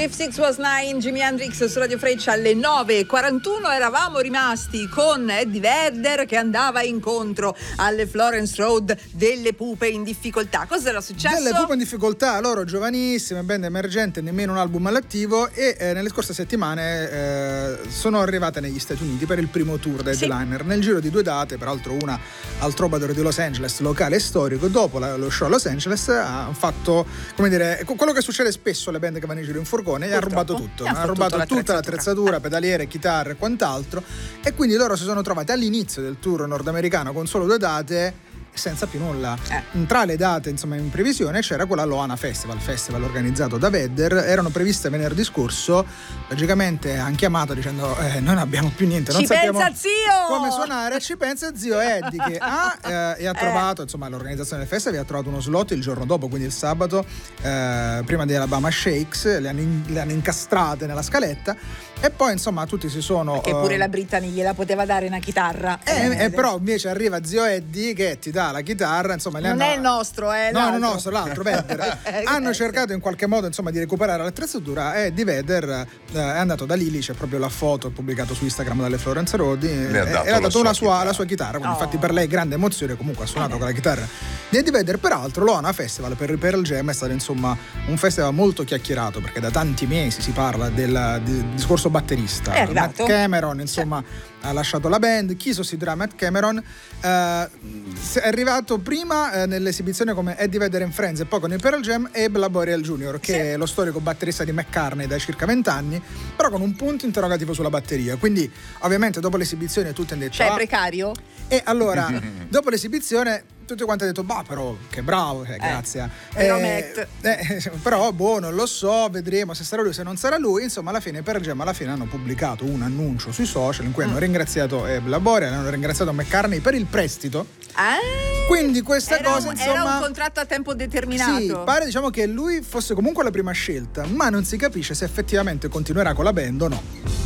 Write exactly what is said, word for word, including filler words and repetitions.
If Six Was Nine, Jimi Hendrix su Radio Freccia alle nove e quarantuno. Eravamo rimasti con Eddie Vedder che andava incontro alle Florence Road delle Pupe in difficoltà. Cosa era successo? Delle Pupe in difficoltà, loro giovanissime, band emergente, nemmeno un album all'attivo, e eh, nelle scorse settimane eh, sono arrivate negli Stati Uniti per il primo tour da headliner, sì. Nel giro di due date, peraltro una al Troubadour di Los Angeles, locale e storico. Dopo la, lo show a Los Angeles hanno fatto, come dire, quello che succede spesso alle band che vanno in giro in furgone, e ha rubato tutto, ha rubato tutta l'attrezzatura, pedaliere, chitarre e quant'altro, e quindi loro si sono trovati all'inizio del tour nordamericano con solo due date senza più nulla. Eh. Tra le date, insomma, in previsione c'era quella Loana Festival, festival organizzato da Vedder. Erano previste venerdì scorso. Logicamente hanno chiamato dicendo eh, non abbiamo più niente, non ci sappiamo pensa zio! come suonare. Ci pensa zio Eddie che ha eh, e ha trovato, eh. insomma, l'organizzazione del festival ha trovato uno slot il giorno dopo, quindi il sabato, eh, prima di Alabama Shakes. Le hanno, in, le hanno incastrate nella scaletta, e poi insomma tutti si sono, perché pure uh, la Brittany gliela poteva dare una chitarra, eh, eh, eh, però invece arriva zio Eddie che ti dà la chitarra, insomma, non hanno... è il nostro, è no, l'altro. no, nostro, l'altro Vedder. Hanno cercato in qualche modo, insomma, di recuperare l'attrezzatura, e di Vedder eh, è andato da lì, lì c'è proprio la foto pubblicato su Instagram dalle Florence Road, e ha dato, e ha dato la, una sua sua, la sua chitarra, quindi oh. infatti per lei grande emozione, comunque ha suonato eh. con la chitarra di Eddie Vedder. Peraltro Loana Festival per Pearl Jam è stato, insomma, un festival molto chiacchierato, perché da tanti mesi si parla del, del discorso batterista. È arrivato. Matt Cameron, insomma, ha lasciato la band. Chi sostituirà Matt Cameron? Eh, è arrivato prima eh, nell'esibizione come Eddie Vedder and Friends, e poi con il Pearl Jam Abe Laboriel junior, che sì. è lo storico batterista di McCartney da circa vent'anni, però con un punto interrogativo sulla batteria. Quindi ovviamente dopo l'esibizione tutti hanno detto cioè ah, precario? E allora dopo l'esibizione tutti quanti hanno detto bah, però che bravo, eh, grazie, però, eh, eh, però boh, non lo so, vedremo se sarà lui, se non sarà lui. Insomma, alla fine per Gem alla fine hanno pubblicato un annuncio sui social in cui mm. hanno ringraziato Abe Laboriel, hanno ringraziato McCartney per il prestito. Ah, quindi questa era cosa, un, insomma, era un contratto a tempo determinato. Sì, pare, diciamo, che lui fosse comunque la prima scelta, ma non si capisce se effettivamente continuerà con la band o no.